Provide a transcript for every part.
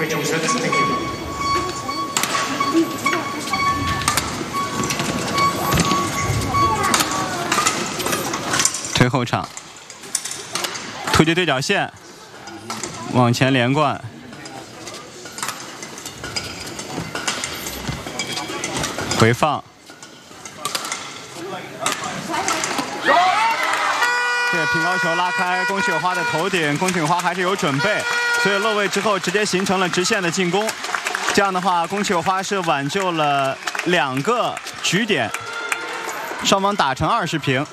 会主持Thank you。 推后场，突击对角线，往前连贯。 回放，这个平高球拉开宫崎有花的头顶，宫崎有花还是有准备，所以落位之后直接形成了直线的进攻。这样的话，宫崎有花是挽救了2个局点，双方打成20平。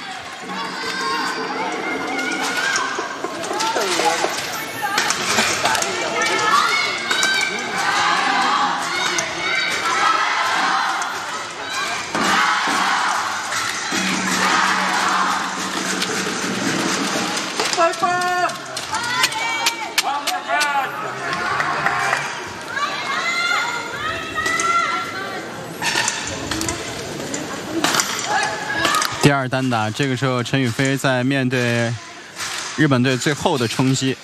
第2单打，这个时候陈雨菲在面对日本队最后的冲击。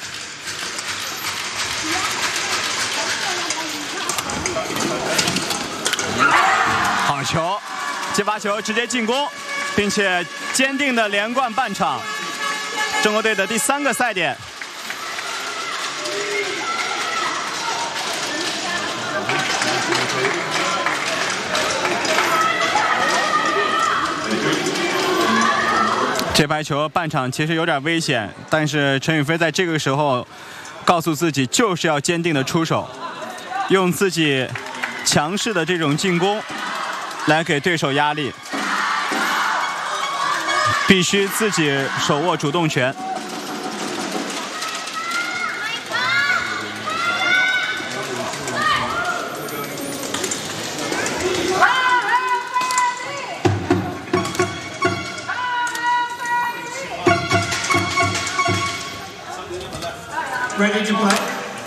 好球，接发球直接进攻，并且坚定的连贯半场。中国队的第3个赛点。 这拍球半场其实有点危险，但是陈雨菲在这个时候告诉自己就是要坚定的出手，用自己强势的这种进攻来给对手压力，必须自己手握主动权。 Ready to play？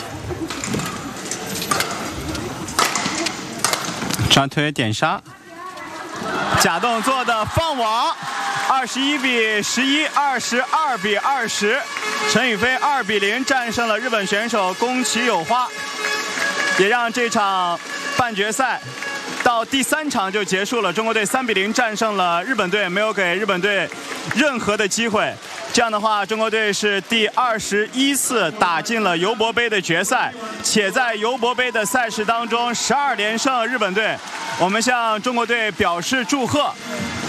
转腿点杀，假动作的放网，21比11， 22比20，陈雨菲2比0战胜了日本选手宫崎有花，也让这场半决赛到第3场就结束了。中国队3比0战胜了日本队，没有给日本队任何的机会。 这样的话，中国队是第21次打进了尤伯杯的决赛，且在尤伯杯的赛事当中12连胜日本队。我们向中国队表示祝贺。